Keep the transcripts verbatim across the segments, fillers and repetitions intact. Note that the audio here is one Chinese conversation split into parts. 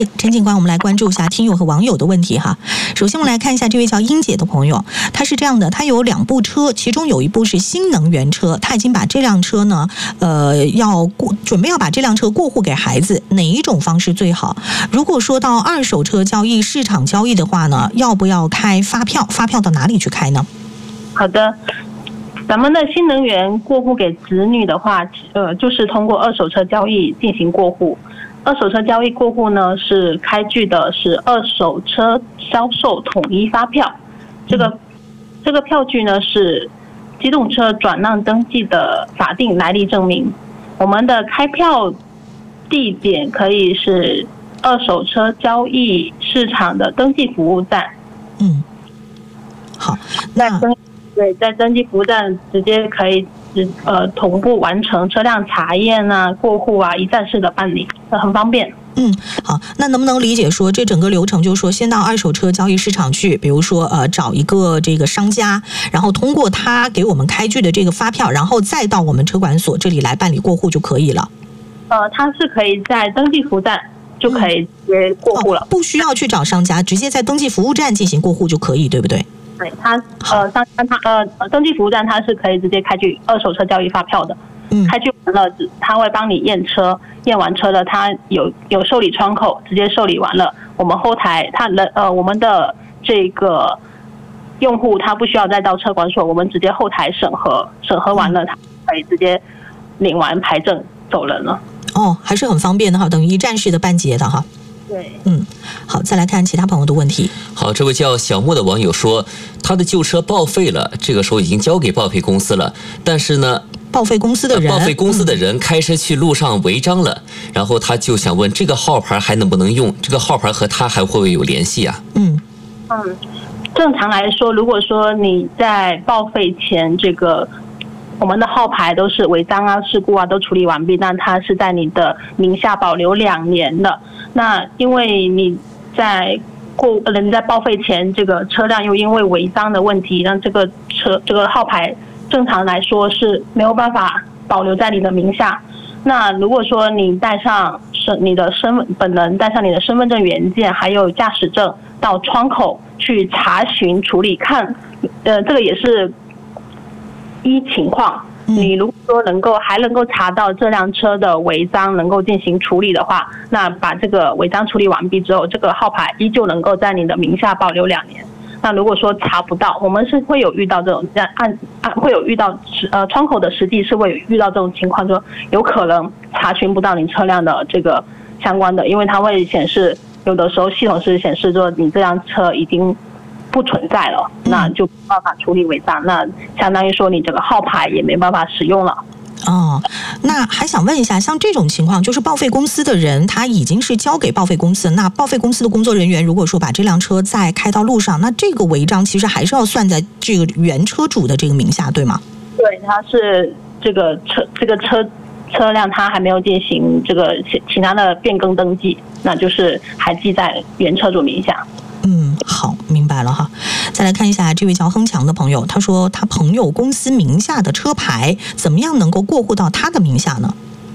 陈警官，我们来关注一下听友和网友的问题哈。首先，我们来看一下这位叫英姐的朋友，他是这样的，他有两部车，其中有一部是新能源车，他已经把这辆车呢，呃，要过准备要把这辆车过户给孩子，哪一种方式最好？如果说到二手车交易、市场交易的话呢，要不要开发票？发票到哪里去开呢？ 好的。咱们的新能源过户给子女的话，呃，就是通过二手车交易进行过户。二手车交易过户呢，是开具的是二手车销售统一发票。这个这个票据呢是机动车转让登记的法定来历证明。我们的开票地点可以是二手车交易市场的登记服务站。 嗯，好，那对，在登记服务站直接可以呃同步完成车辆查验啊、过户啊，一站式的办理，很方便。 嗯，好，那能不能理解说这整个流程就是说，先到二手车交易市场去，比如说呃找一个这个商家，然后通过他给我们开具的这个发票，然后再到我们车管所这里来办理过户就可以了。 呃，它是可以在登记服务站就可以直接过户了， 哦，不需要去找商家，直接在登记服务站进行过户就可以，对不对？ 对，它呃商家它呃登记服务站它是可以直接开具二手车交易发票的。嗯，开具完了，他会帮你验车，验完车了，他有有受理窗口，直接受理完了，我们后台他的呃我们的这个用户他不需要再到车管所，我们直接后台审核，审核完了，他可以直接领完牌证走人了。 哦，还是很方便的哈，等于一站式的办结的哈。 对， 嗯，好，再来看其他朋友的问题。 好，这位叫小莫的网友说，他的旧车报废了，这个时候已经交给报废公司了，但是呢， 报废公司的人， 报废公司的人开车去路上违章了，嗯，然后他就想问这个号牌还能不能用？这个号牌和他还会不会有联系啊？ 嗯嗯，正常来说，如果说你在报废前这个。我们的号牌都是违章啊、事故啊都处理完毕，那它是在你的名下保留两年的。那因为你在过人在报废前，这个车辆又因为违章的问题，让这个车这个号牌正常来说是没有办法保留在你的名下。那如果说你带上身你的身份本人，带上你的身份证原件，还有驾驶证到窗口去查询处理看，呃，这个也是。依情况，你如果说能够还能够查到这辆车的违章，能够进行处理的话，那把这个违章处理完毕之后，这个号牌依旧能够在你的名下保留两年。那如果说查不到，我们是会有遇到这种按按会有遇到呃窗口的实际是会有遇到这种情况，说有可能查询不到你车辆的这个相关的，因为它会显示有的时候系统是显示说你这辆车已经。不存在了，那就没办法处理违章，那相当于说你这个号牌也没办法使用了。 哦，那还想问一下，像这种情况，就是报废公司的人他已经是交给报废公司，那报废公司的工作人员如果说把这辆车再开到路上，那这个违章其实还是要算在这个原车主的这个名下，对吗？ 对，他是这个车这个车车辆他还没有进行这个其其他的变更登记，那就是还记在原车主名下。 嗯，好，明白了哈。再来看一下这位叫亨强的朋友，他说他朋友公司名下的车牌怎么样能够过户到他的名下呢？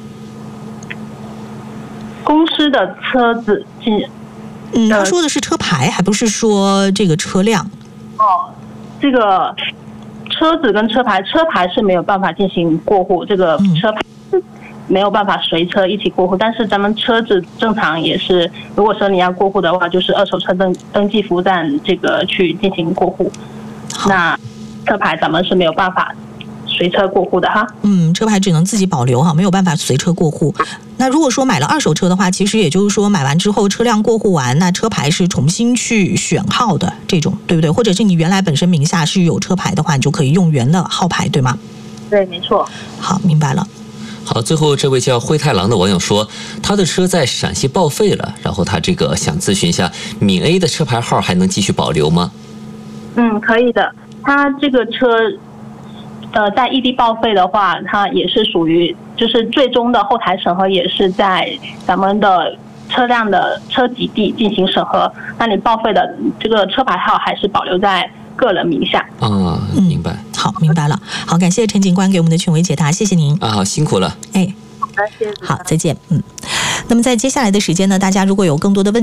公司的车子， 嗯，他说的是车牌，还不是说这个车辆。 哦，这个车子跟车牌，车牌是没有办法进行过户，这个车牌。嗯没有办法随车一起过户，但是咱们车子正常也是，如果说你要过户的话，就是二手车登登记服务站这个去进行过户。那车牌咱们是没有办法随车过户的哈。 嗯，车牌只能自己保留哈，没有办法随车过户。那如果说买了二手车的话，其实也就是说买完之后车辆过户完，那车牌是重新去选号的这种，对不对？或者是你原来本身名下是有车牌的话，你就可以用原的号牌，对吗？ 对，没错。 好，明白了。 好，最后这位叫灰太狼的网友说，他的车在陕西报废了，然后他这个想咨询一下，闽 A 的车牌号还能继续保留吗？ 嗯，可以的。他这个车，呃，在异地报废的话，它也是属于，就是最终的后台审核也是在咱们的车辆的车籍地进行审核。那你报废的这个车牌号还是保留在个人名下。 啊，明白。 嗯，好，明白了。好，感谢陈警官给我们的权威解答，谢谢您。 啊，好，辛苦了。 哎，好，再见。嗯，那么在接下来的时间呢，大家如果有更多的问题。